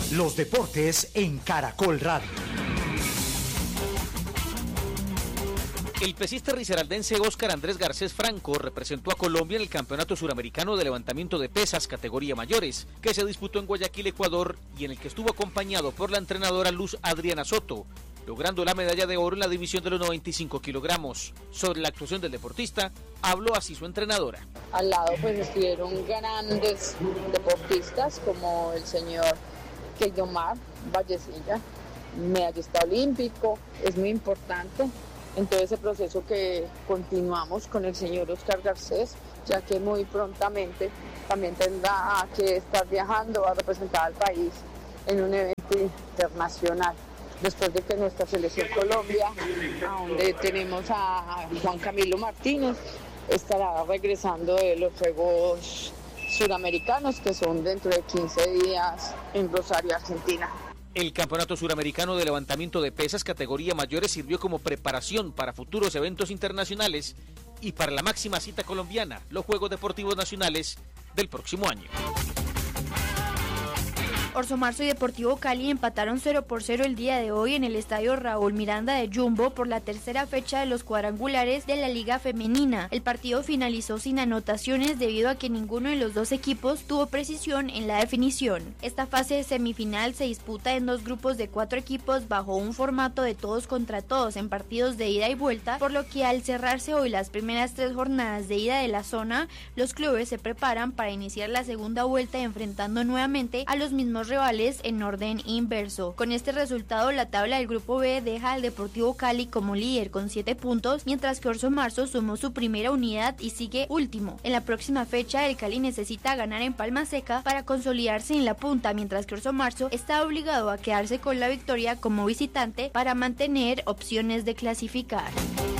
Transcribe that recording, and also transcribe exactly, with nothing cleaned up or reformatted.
Los deportes en Caracol Radio. El pesista risaraldense Óscar Andrés Garcés Franco representó a Colombia en el Campeonato Suramericano de Levantamiento de Pesas categoría mayores, que se disputó en Guayaquil, Ecuador, y en el que estuvo acompañado por la entrenadora Luz Adriana Soto, logrando la medalla de oro en la división de los noventa y cinco kilogramos. Sobre la actuación del deportista, habló así su entrenadora. Al lado pues estuvieron grandes deportistas como el señor Keidomar Vallecilla, medallista olímpico, es muy importante en todo ese proceso que continuamos con el señor Óscar Garcés, ya que muy prontamente también tendrá que estar viajando a representar al país en un evento internacional. Después de que nuestra selección Colombia, donde tenemos a Juan Camilo Martínez, estará regresando de los Juegos Suramericanos, que son dentro de quince días en Rosario, Argentina. El Campeonato Suramericano de Levantamiento de Pesas categoría mayores sirvió como preparación para futuros eventos internacionales y para la máxima cita colombiana, los Juegos Deportivos Nacionales del próximo año. Orso Marzo y Deportivo Cali empataron cero por cero el día de hoy en el estadio Raúl Miranda de Jumbo por la tercera fecha de los cuadrangulares de la Liga Femenina. El partido finalizó sin anotaciones debido a que ninguno de los dos equipos tuvo precisión en la definición. Esta fase de semifinal se disputa en dos grupos de cuatro equipos bajo un formato de todos contra todos en partidos de ida y vuelta, por lo que al cerrarse hoy las primeras tres jornadas de ida de la zona, los clubes se preparan para iniciar la segunda vuelta enfrentando nuevamente a los mismos rivales en orden inverso. Con este resultado, la tabla del grupo B deja al Deportivo Cali como líder con siete puntos, mientras que Orso Marzo sumó su primera unidad y sigue último. En la próxima fecha, el Cali necesita ganar en Palma Seca para consolidarse en la punta, mientras que Orso Marzo está obligado a quedarse con la victoria como visitante para mantener opciones de clasificar.